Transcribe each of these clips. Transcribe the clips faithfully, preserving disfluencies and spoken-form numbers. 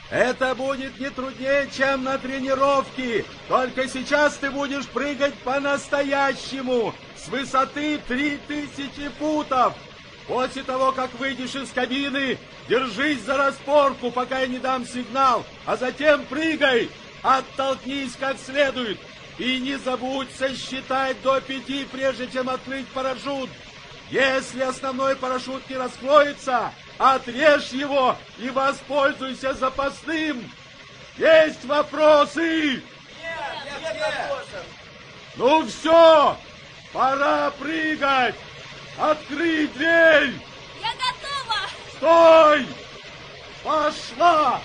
Это будет не труднее, чем на тренировке. Только сейчас ты будешь прыгать по-настоящему с высоты три тысячи футов. После того, как выйдешь из кабины, держись за распорку, пока я не дам сигнал, а затем прыгай. Оттолкнись как следует. И не забудь сосчитать до пяти, прежде чем открыть парашют. Если основной парашют не раскроется, отрежь его и воспользуйся запасным. Есть вопросы? Нет, нет, нет вопросов. Ну все, пора прыгать. Открой дверь. Я готова. Стой! Пошла!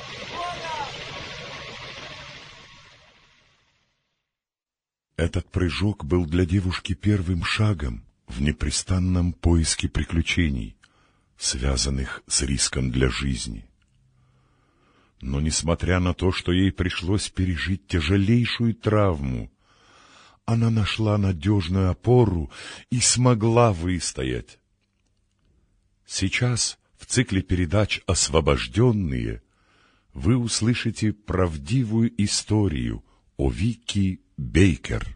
Этот прыжок был для девушки первым шагом в непрестанном поиске приключений, связанных с риском для жизни. Но, несмотря на то, что ей пришлось пережить тяжелейшую травму, она нашла надежную опору и смогла выстоять. Сейчас в цикле передач «Освобожденные» вы услышите правдивую историю о Вики Бейкер.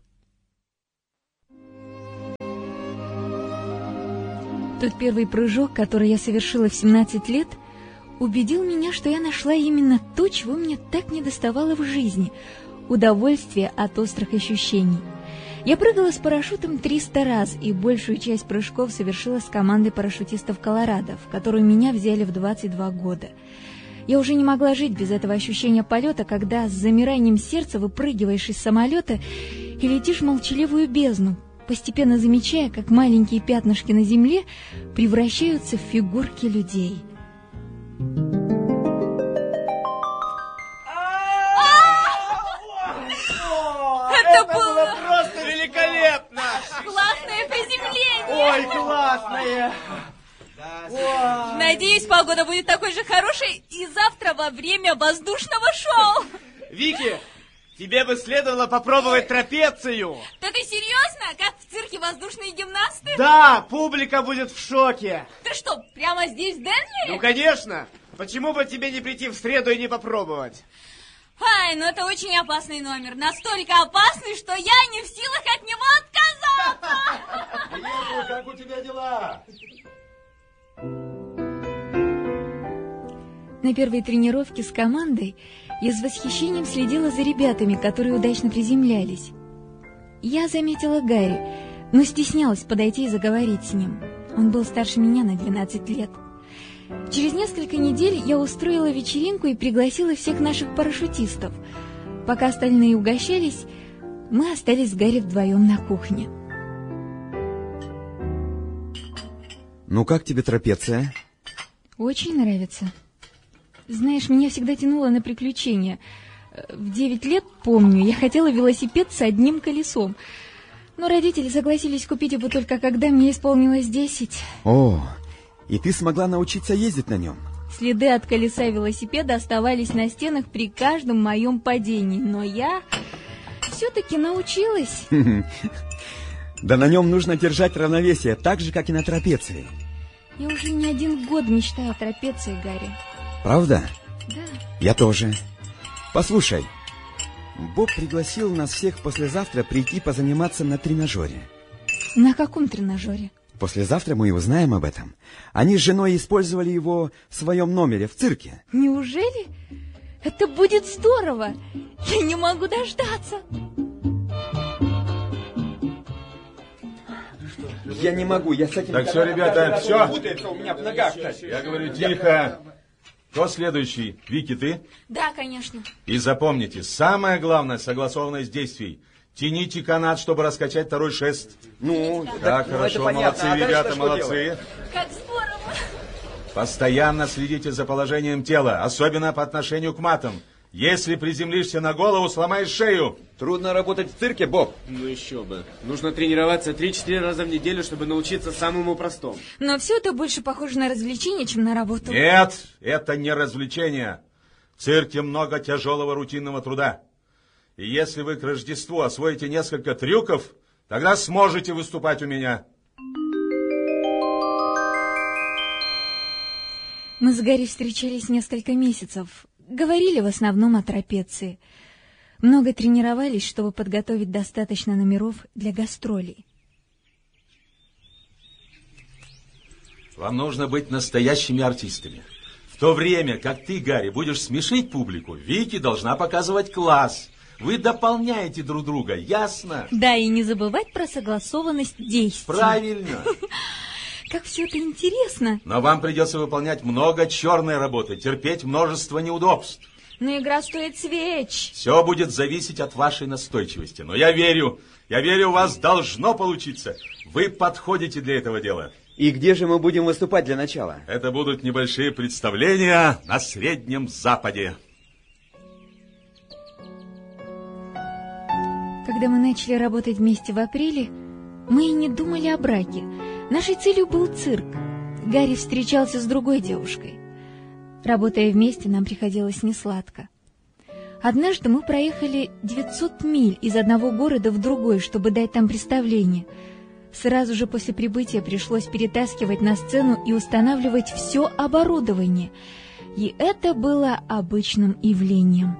Тот первый прыжок, который я совершила в семнадцать лет, убедил меня, что я нашла именно то, чего мне так недоставало в жизни — удовольствие от острых ощущений. Я прыгала с парашютом триста раз, и большую часть прыжков совершила с командой парашютистов Колорадо, в которую меня взяли в двадцать два года. Я уже не могла жить без этого ощущения полета, когда с замиранием сердца выпрыгиваешь из самолета и летишь в молчаливую бездну, постепенно замечая, как маленькие пятнышки на земле превращаются в фигурки людей. Это было просто великолепно! Классное приземление! Ой, классное! Надеюсь, погода будет такой же хорошей и завтра во время воздушного шоу. Вики, тебе бы следовало попробовать трапецию. Да ты серьезно? Как в цирке воздушные гимнасты? Да, публика будет в шоке. Ты что, прямо здесь, в Денвере? Ну, конечно. Почему бы тебе не прийти в среду и не попробовать? Ай, ну это очень опасный номер. Настолько опасный, что я не в силах от него отказаться. Привет, как у тебя дела? На первой тренировке с командой я с восхищением следила за ребятами, которые удачно приземлялись. Я заметила Гарри, но стеснялась подойти и заговорить с ним. Он был старше меня на двенадцать лет. Через несколько недель я устроила вечеринку и пригласила всех наших парашютистов. Пока остальные угощались, мы остались с Гарри вдвоем на кухне. Ну, как тебе трапеция? Очень нравится. Знаешь, меня всегда тянуло на приключения. В девять лет, помню, я хотела велосипед с одним колесом. Но родители согласились купить его только когда мне исполнилось десять. О, и ты смогла научиться ездить на нем? Следы от колеса велосипеда оставались на стенах при каждом моем падении. Но я все-таки научилась. Да на нем нужно держать равновесие, так же, как и на трапеции. Я уже не один год мечтаю о трапеции, Гарри. Правда? Да. Я тоже. Послушай, Боб пригласил нас всех послезавтра прийти позаниматься на тренажере. На каком тренажере? Послезавтра мы и узнаем об этом. Они с женой использовали его в своем номере в цирке. Неужели? Это будет здорово! Я не могу дождаться! Я не могу, я с этим... Так, все, ребята, все. Путается у меня в ногах. Я говорю, тихо. Кто следующий? Вики, ты? Да, конечно. И запомните, самое главное — согласованность действий. Тяните канат, чтобы раскачать второй шест. Ну, так, ну, хорошо, это молодцы, понятно. А ребята, дальше молодцы. делать? Как здорово. Постоянно следите за положением тела, особенно по отношению к матам. Если приземлишься на голову, сломаешь шею. Трудно работать в цирке, Боб. Ну еще бы. Нужно тренироваться три-четыре раза в неделю, чтобы научиться самому простому. Но все это больше похоже на развлечение, чем на работу. Нет, это не развлечение. В цирке много тяжелого рутинного труда. И если вы к Рождеству освоите несколько трюков, тогда сможете выступать у меня. Мы с Гарри встречались несколько месяцев. говорили в основном о трапеции. Много тренировались, чтобы подготовить достаточно номеров для гастролей. Вам нужно быть настоящими артистами. В то время, как ты, Гарри, будешь смешить публику, Вики должна показывать класс. Вы дополняете друг друга, ясно? Да, и не забывать про согласованность действий. Правильно. Как все это интересно. Но вам придется выполнять много черной работы, терпеть множество неудобств. Но игра стоит свеч. Все будет зависеть от вашей настойчивости. Но я верю, я верю, у вас должно получиться. Вы подходите для этого дела. И где же мы будем выступать для начала? Это будут небольшие представления на Среднем Западе. Когда мы начали работать вместе в апреле, мы и не думали о браке. Нашей целью был цирк. Гарри встречался с другой девушкой. Работая вместе, нам приходилось несладко. Однажды мы проехали девятьсот миль из одного города в другой, чтобы дать там представление. Сразу же после прибытия пришлось перетаскивать на сцену и устанавливать все оборудование. И это было обычным явлением.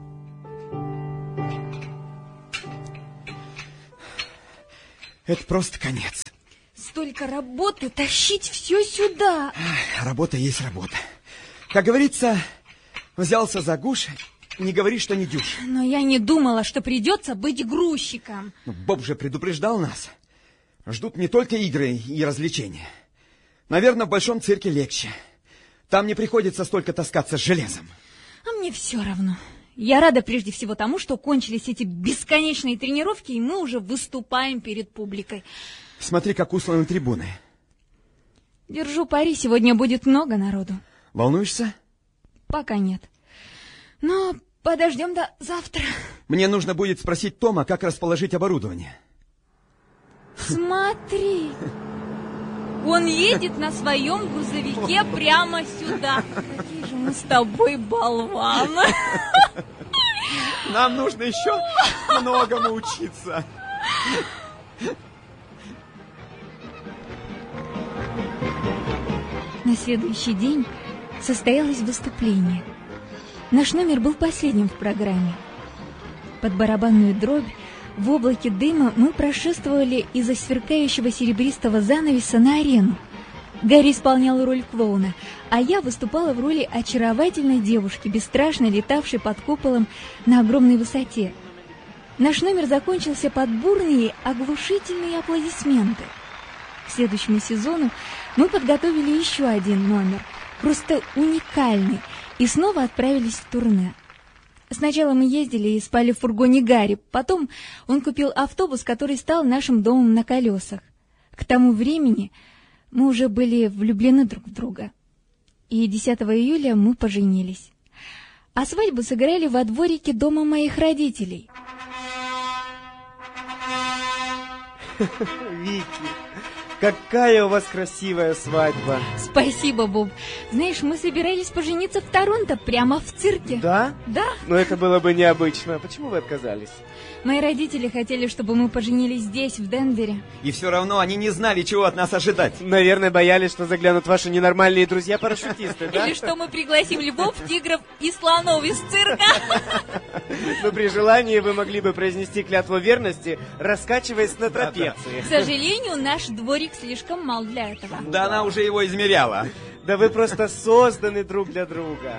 Это просто конец. Столько работы, тащить все сюда. Ах, работа есть работа. Как говорится, взялся за гуш, не говори, что не дюж. Но я не думала, что придется быть грузчиком. Но Боб же предупреждал нас. Ждут не только игры и развлечения. Наверное, в большом цирке легче. Там не приходится столько таскаться с железом. А мне все равно. Я рада прежде всего тому, что кончились эти бесконечные тренировки, и мы уже выступаем перед публикой. Смотри, как усланы трибуны. Держу пари, сегодня будет много народу. Волнуешься? Пока нет. Но подождем до завтра. Мне нужно будет спросить Тома, как расположить оборудование. Смотри, он едет на своем грузовике прямо сюда. Какие же мы с тобой болваны. Нам нужно еще многому учиться. На следующий день состоялось выступление. Наш номер был последним в программе. Под барабанную дробь в облаке дыма мы прошествовали из-за сверкающего серебристого занавеса на арену. Гарри исполнял роль клоуна, а я выступала в роли очаровательной девушки, бесстрашно летавшей под куполом на огромной высоте. Наш номер закончился под бурные, оглушительные аплодисменты. К следующему сезону мы подготовили еще один номер, просто уникальный, и снова отправились в турне. Сначала мы ездили и спали в фургоне Гарри, потом он купил автобус, который стал нашим домом на колесах. К тому времени мы уже были влюблены друг в друга. И десятого июля мы поженились. А свадьбу сыграли во дворике дома моих родителей. Вики, какая у вас красивая свадьба. Спасибо, Боб. Знаешь, мы собирались пожениться в Торонто, прямо в цирке. Да? Да. Но это было бы необычно. Почему вы отказались? Мои родители хотели, чтобы мы поженились здесь, в Денвере. И все равно они не знали, чего от нас ожидать. Наверное, боялись, что заглянут ваши ненормальные друзья-парашютисты, да? Или что мы пригласим львов, тигров и слонов из цирка. Но при желании вы могли бы произнести клятву верности, раскачиваясь на трапеции. К сожалению, наш дворик слишком мал для этого. Да она уже его измеряла. Да вы просто созданы друг для друга.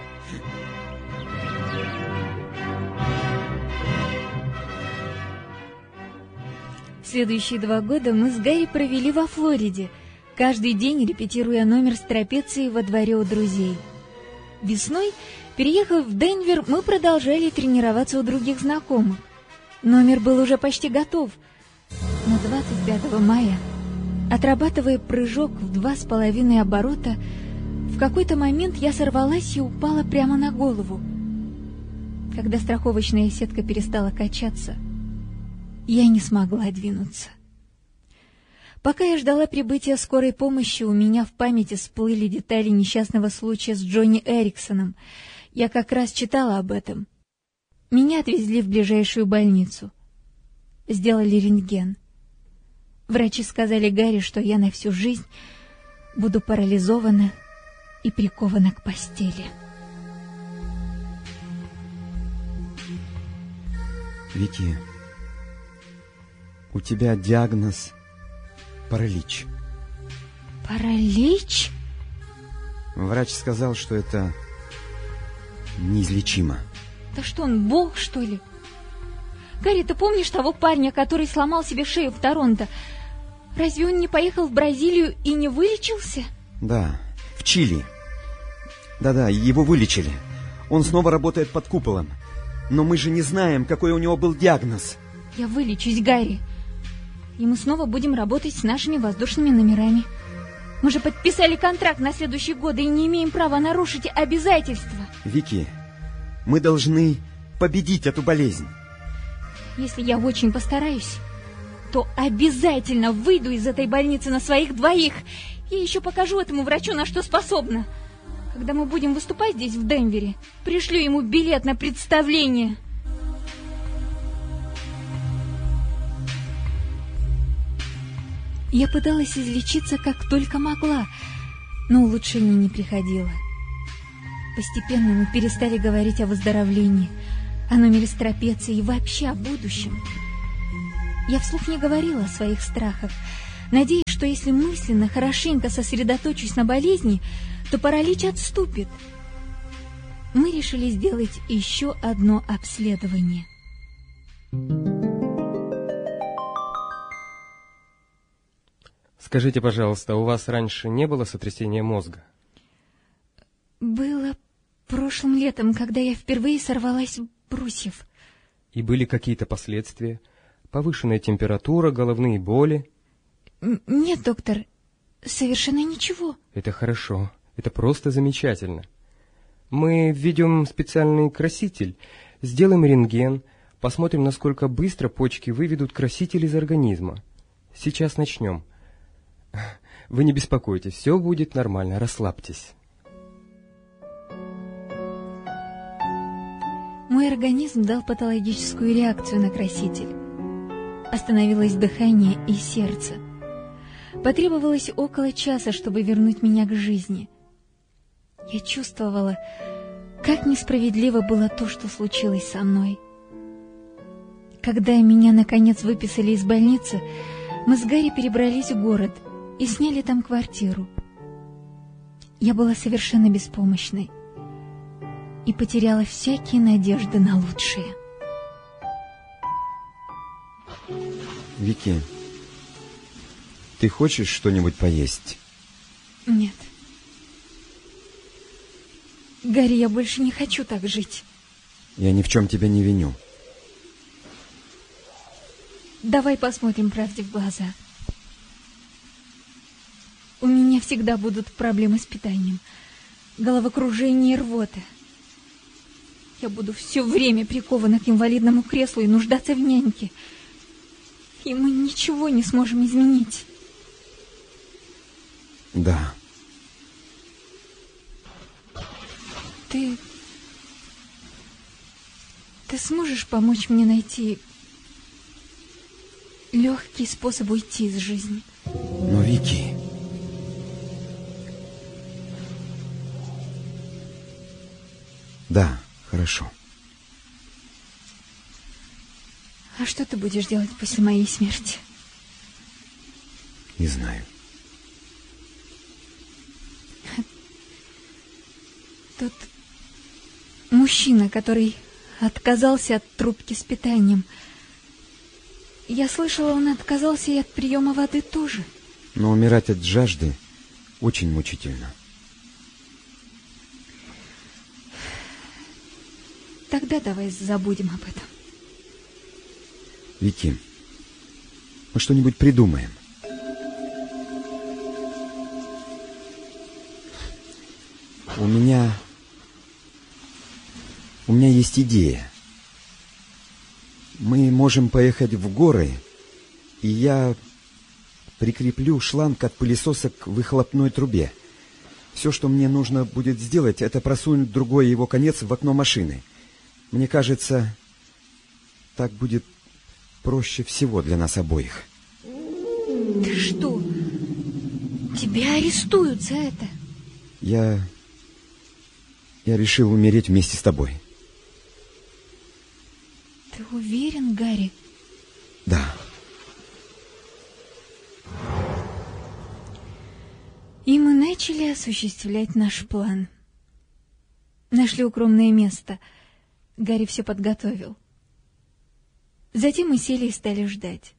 Следующие два года мы с Гарри провели во Флориде, каждый день репетируя номер с трапецией во дворе у друзей. Весной, переехав в Денвер, мы продолжали тренироваться у других знакомых. Номер был уже почти готов, но двадцать пятого мая, отрабатывая прыжок в два с половиной оборота, в какой-то момент я сорвалась и упала прямо на голову. Когда страховочная сетка перестала качаться, я не смогла двинуться. Пока я ждала прибытия скорой помощи, у меня в памяти всплыли детали несчастного случая с Джонни Эриксоном. Я как раз читала об этом. Меня отвезли в ближайшую больницу. Сделали рентген. Врачи сказали Гарри, что я на всю жизнь буду парализована и прикована к постели. Вики, у тебя диагноз паралич. Паралич? Врач сказал, что это неизлечимо. Да что он, бог, что ли? Гарри, ты помнишь того парня, который сломал себе шею в Торонто? Разве он не поехал в Бразилию и не вылечился? Да, в Чили. Да-да, его вылечили. Он снова работает под куполом. Но мы же не знаем, какой у него был диагноз. Я вылечусь, Гарри. И мы снова будем работать с нашими воздушными номерами. Мы же подписали контракт на следующие годы и не имеем права нарушить обязательства. Вики, мы должны победить эту болезнь. Если я очень постараюсь, то обязательно выйду из этой больницы на своих двоих. Я еще покажу этому врачу, на что способна. Когда мы будем выступать здесь, в Денвере, пришлю ему билет на представление. Я пыталась излечиться как только могла, но улучшение не приходило. Постепенно мы перестали говорить о выздоровлении, о номере с трапецией и вообще о будущем. Я вслух не говорила о своих страхах, надеясь, что если мысленно хорошенько сосредоточусь на болезни, то паралич отступит. Мы решили сделать еще одно обследование. Скажите, пожалуйста, у вас раньше не было сотрясения мозга? Было прошлым летом, когда я впервые сорвалась в брусьев. И были какие-то последствия? Повышенная температура, головные боли? Н- Нет, доктор, совершенно ничего. Это хорошо. Это просто замечательно. Мы введем специальный краситель, сделаем рентген, посмотрим, насколько быстро почки выведут краситель из организма. Сейчас начнем. Вы не беспокойтесь, все будет нормально, расслабьтесь. Мой организм дал патологическую реакцию на краситель. Остановилось дыхание и сердце. Потребовалось около часа, чтобы вернуть меня к жизни. Я чувствовала, как несправедливо было то, что случилось со мной. Когда меня, наконец, выписали из больницы, мы с Гарри перебрались в город и сняли там квартиру. Я была совершенно беспомощной и потеряла всякие надежды на лучшее. Вики, ты хочешь что-нибудь поесть? Нет. Гарри, я больше не хочу так жить. Я ни в чем тебя не виню. Давай посмотрим правде в глаза. У меня всегда будут проблемы с питанием, головокружение и рвота. Я буду все время прикована к инвалидному креслу и нуждаться в няньке. И мы ничего не сможем изменить. Да. Ты... Ты сможешь помочь мне найти легкий способ уйти из жизни? Но, Вики... Да, хорошо. А что ты будешь делать после моей смерти? Не знаю. Тот мужчина, который отказался от трубки с питанием. Я слышала, он отказался и от приема воды тоже. Но умирать от жажды очень мучительно. Тогда давай забудем об этом. Вики, мы что-нибудь придумаем. У меня... У меня есть идея. Мы можем поехать в горы, и я прикреплю шланг от пылесоса к выхлопной трубе. Все, что мне нужно будет сделать, это просунуть другой его конец в окно машины. Мне кажется, так будет проще всего для нас обоих. Ты что? Тебя арестуют за это? Я... Я решил умереть вместе с тобой. Ты уверен, Гарри? Да. И мы начали осуществлять наш план. Нашли укромное место. Гарри все подготовил. Затем мы сели и стали ждать.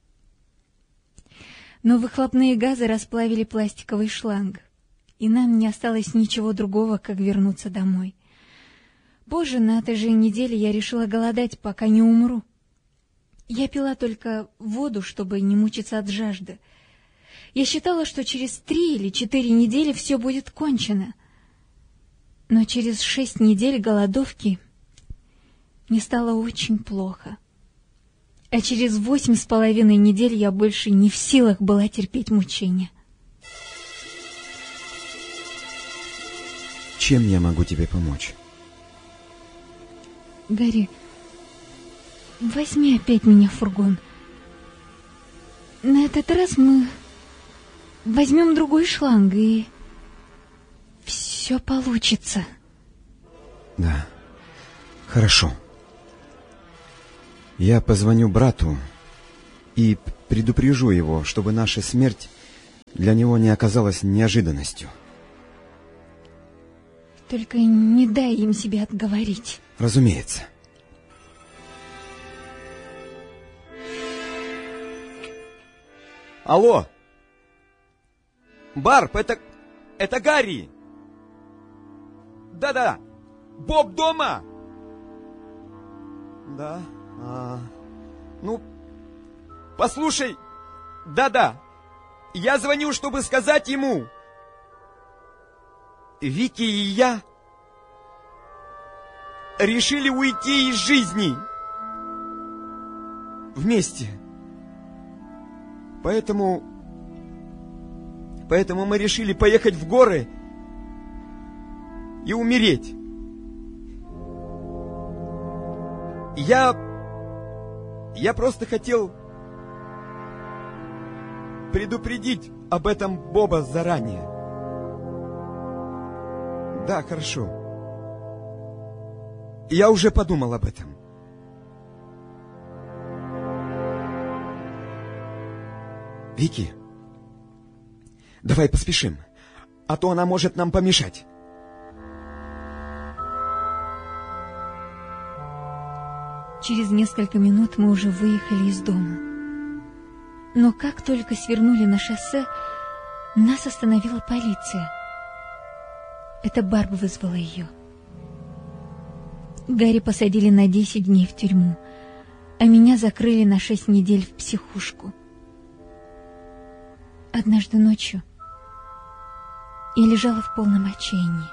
Но выхлопные газы расплавили пластиковый шланг, и нам не осталось ничего другого, как вернуться домой. Позже, на этой же неделе, я решила голодать, пока не умру. Я пила только воду, чтобы не мучиться от жажды. Я считала, что через три или четыре недели все будет кончено. Но через шесть недель голодовки мне стало очень плохо. А через восемь с половиной недель я больше не в силах была терпеть мучения. Чем я могу тебе помочь? Гарри, возьми опять меня в фургон. На этот раз мы возьмем другой шланг, и все получится. Да, хорошо. Я позвоню брату и предупрежу его, чтобы наша смерть для него не оказалась неожиданностью. Только не дай им себя отговорить. Разумеется. Алло! Барб, это... это Гарри! Да-да! Боб дома? Да? А, ну, послушай, да-да, я звоню, чтобы сказать ему. Вики и я решили уйти из жизни вместе. Поэтому, поэтому мы решили поехать в горы и умереть. Я... Я просто хотел предупредить об этом Боба заранее. Да, хорошо. Я уже подумал об этом. Вики, давай поспешим, а то она может нам помешать. Через несколько минут мы уже выехали из дома. Но как только свернули на шоссе, нас остановила полиция. Это Барб вызвала ее. Гарри посадили на десять дней в тюрьму, а меня закрыли на шесть недель в психушку. Однажды ночью я лежала в полном отчаянии.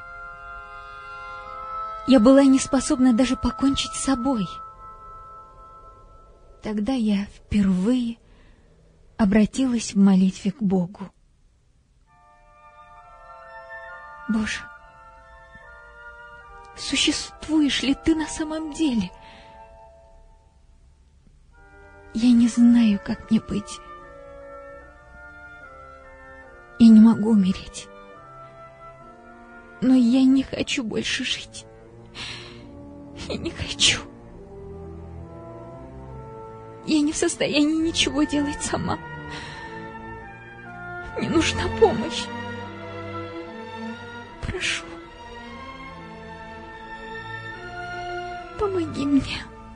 Я была не способна даже покончить с собой. Тогда я впервые обратилась в молитве к Богу. Боже, существуешь ли ты на самом деле? Я не знаю, как мне быть. Я не могу умереть. Но я не хочу больше жить. Я не хочу. Я не в состоянии ничего делать сама. Мне нужна помощь. Прошу, помоги мне.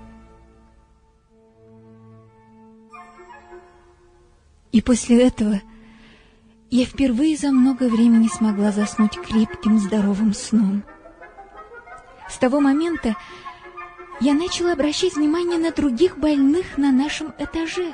И после этого я впервые за много времени смогла заснуть крепким, здоровым сном. С того момента я начала обращать внимание на других больных на нашем этаже.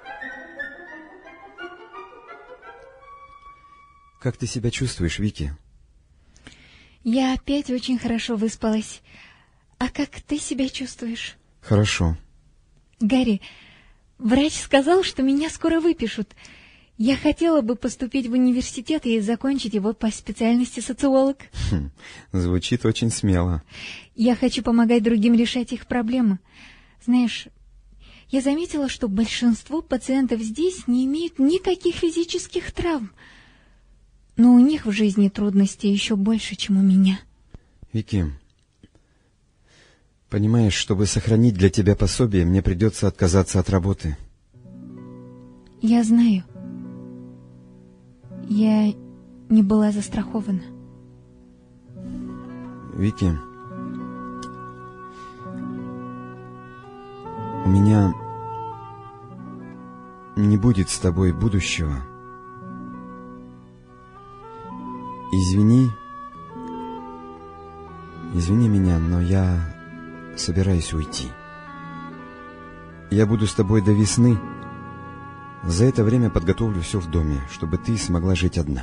Как ты себя чувствуешь, Вики? Я опять очень хорошо выспалась. А как ты себя чувствуешь? Хорошо. Гарри, врач сказал, что меня скоро выпишут. Я хотела бы поступить в университет и закончить его по специальности социолог. Хм, звучит очень смело. Я хочу помогать другим решать их проблемы. Знаешь, я заметила, что большинство пациентов здесь не имеют никаких физических травм. Но у них в жизни трудностей еще больше, чем у меня. Вики, Понимаешь, чтобы сохранить для тебя пособие, мне придется отказаться от работы. Я знаю. Я не была застрахована. Вики, у меня не будет с тобой будущего. Извини, извини меня, но я собираюсь уйти. Я буду с тобой до весны. За это время подготовлю все в доме, чтобы ты смогла жить одна.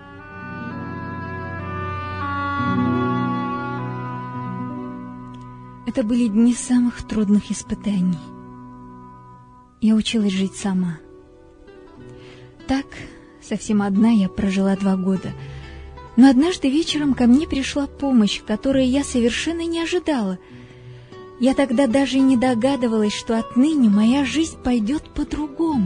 Это были дни самых трудных испытаний. Я училась жить сама. Так, совсем одна я прожила два года. Но однажды вечером ко мне пришла помощь, которую я совершенно не ожидала. Я тогда даже и не догадывалась, что отныне моя жизнь пойдет по-другому.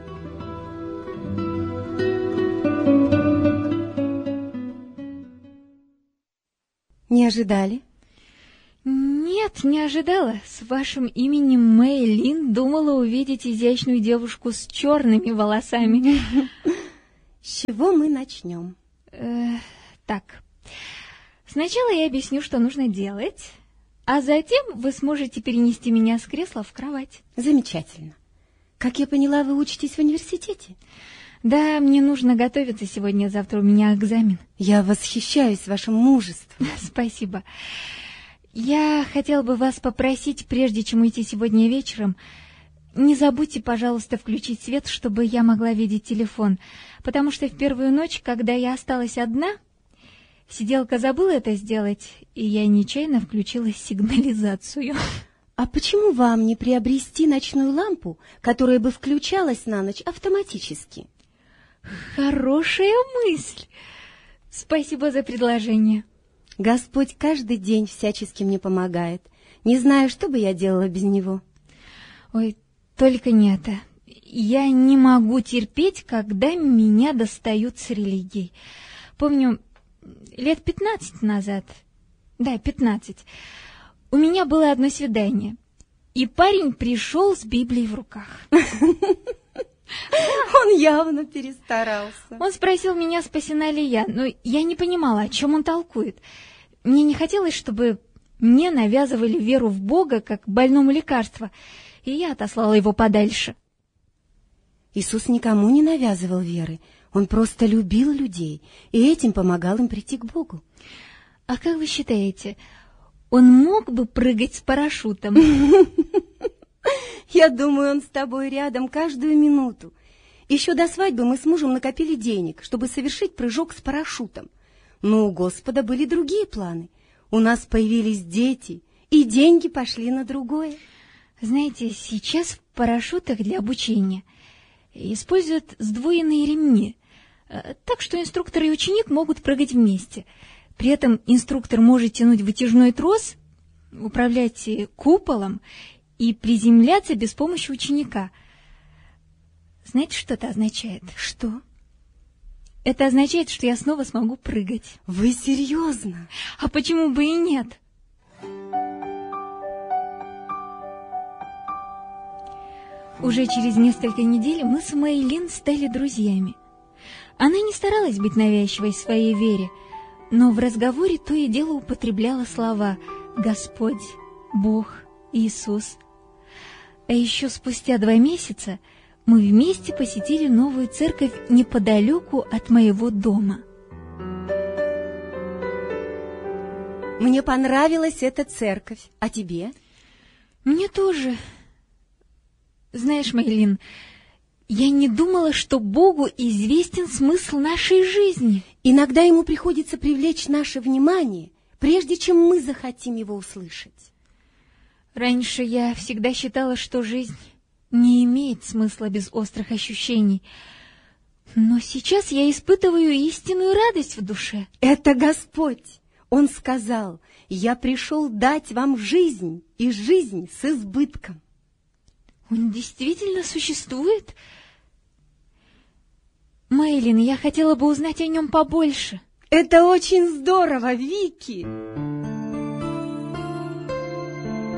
Не ожидали? Нет, не ожидала. С вашим именем Мэйлин думала увидеть изящную девушку с черными волосами. С чего мы начнем? Э, так, сначала я объясню, что нужно делать, а затем вы сможете перенести меня с кресла в кровать. Замечательно. Как я поняла, вы учитесь в университете? Да, мне нужно готовиться сегодня, завтра у меня экзамен. Я восхищаюсь вашим мужеством. Спасибо. Я хотела бы вас попросить, прежде чем уйти сегодня вечером, не забудьте, пожалуйста, включить свет, чтобы я могла видеть телефон, потому что в первую ночь, когда я осталась одна, сиделка забыла это сделать, и я нечаянно включила сигнализацию. А почему вам не приобрести ночную лампу, которая бы включалась на ночь автоматически? Хорошая мысль. Спасибо за предложение. Господь каждый день всячески мне помогает. Не знаю, что бы я делала без него. Ой, только не это. Я не могу терпеть, когда меня достают с религией. Помню, лет пятнадцать назад, да, пятнадцать, у меня было одно свидание, и парень пришел с Библией в руках. Он явно перестарался. Он спросил меня, спасена ли я, но я не понимала, о чем он толкует. Мне не хотелось, чтобы мне навязывали веру в Бога, как больному лекарство, и я отослала его подальше. Иисус никому не навязывал веры, он просто любил людей, и этим помогал им прийти к Богу. А как вы считаете, он мог бы прыгать с парашютом? Я думаю, он с тобой рядом каждую минуту. Еще до свадьбы мы с мужем накопили денег, чтобы совершить прыжок с парашютом. Но у Господа были другие планы. У нас появились дети, и деньги пошли на другое. Знаете, сейчас в парашютах для обучения используют сдвоенные ремни, так что инструктор и ученик могут прыгать вместе. При этом инструктор может тянуть вытяжной трос, управлять куполом и приземляться без помощи ученика. Знаете, что это означает? Что? Это означает, что я снова смогу прыгать. Вы серьезно? А почему бы и нет? Уже через несколько недель мы с Мэйлин стали друзьями. Она не старалась быть навязчивой в своей вере, но в разговоре то и дело употребляла слова «Господь», «Бог», «Иисус». А еще спустя два месяца мы вместе посетили новую церковь неподалеку от моего дома. Мне понравилась эта церковь, а тебе? Мне тоже. Знаешь, Мэйлин, я не думала, что Богу известен смысл нашей жизни. Иногда ему приходится привлечь наше внимание, прежде чем мы захотим его услышать. Раньше я всегда считала, что жизнь не имеет смысла без острых ощущений. Но сейчас я испытываю истинную радость в душе. Это Господь. Он сказал: «Я пришел дать вам жизнь, и жизнь с избытком». Он действительно существует? Мэйлин, я хотела бы узнать о нем побольше. Это очень здорово, Вики.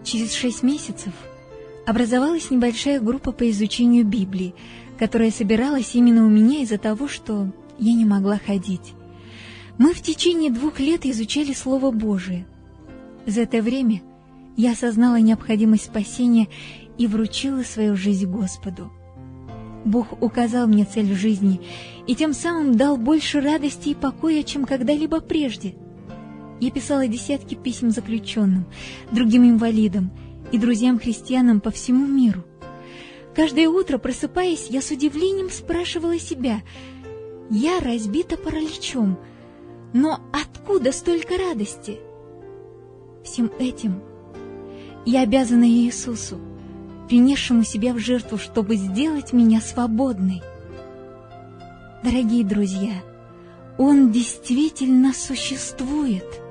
Через шесть месяцев образовалась небольшая группа по изучению Библии, которая собиралась именно у меня из-за того, что я не могла ходить. Мы в течение двух лет изучали Слово Божие. За это время я осознала необходимость спасения и вручила свою жизнь Господу. Бог указал мне цель жизни и тем самым дал больше радости и покоя, чем когда-либо прежде. Я писала десятки писем заключенным, другим инвалидам и друзьям-христианам по всему миру. Каждое утро, просыпаясь, я с удивлением спрашивала себя: я разбита параличом, но откуда столько радости? Всем этим я обязана Иисусу, принесшему себя в жертву, чтобы сделать меня свободной. Дорогие друзья, Он действительно существует.